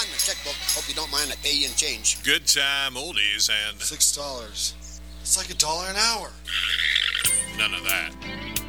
sign the checkbook. Hope you don't mind I pay you in change. Good time oldies and $6. It's like $1 an hour. none of that.